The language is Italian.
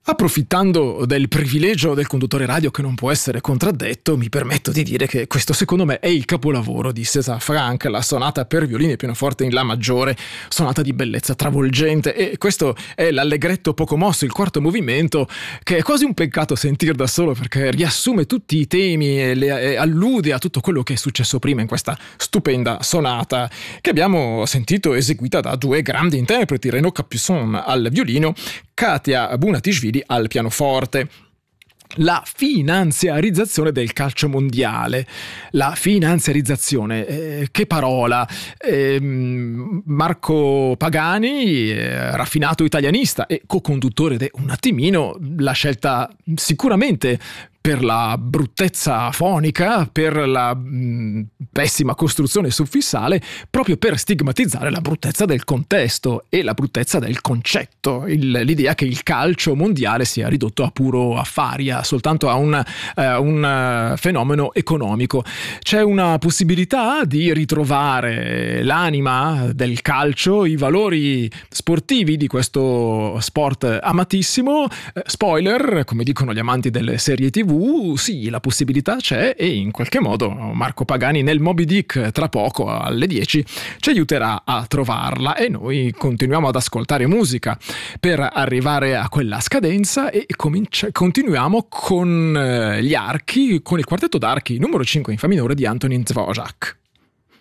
Approfittando del privilegio del conduttore radio che non può essere contraddetto, mi permetto di dire che questo secondo me è il capolavoro di César Franck, la sonata per violino e pianoforte in La maggiore, sonata di bellezza travolgente, e questo è l'allegretto poco mosso, il quarto movimento, che è quasi un peccato sentir da solo perché riassume tutti i temi e allude a tutto quello che è successo prima in questa stupenda sonata che abbiamo sentito eseguita da due grandi interpreti, Renaud Capuçon al violino, Katia Bunatishvili al pianoforte. La finanziarizzazione del calcio mondiale. La finanziarizzazione, che parola. Marco Pagani, raffinato italianista e co-conduttore di Un attimino, l'ha scelta sicuramente per la bruttezza fonica, per la pessima costruzione suffissale, proprio per stigmatizzare la bruttezza del contesto e la bruttezza del concetto, l'idea che il calcio mondiale sia ridotto a puro affari, soltanto a un fenomeno economico. C'è una possibilità di ritrovare l'anima del calcio, i valori sportivi di questo sport amatissimo. Spoiler, come dicono gli amanti delle serie TV, sì, la possibilità c'è, e in qualche modo Marco Pagani nel Moby Dick tra poco alle 10 ci aiuterà a trovarla, e noi continuiamo ad ascoltare musica per arrivare a quella scadenza e continuiamo con gli archi, con il quartetto d'archi numero 5 in fa minore di Antonín Dvořák.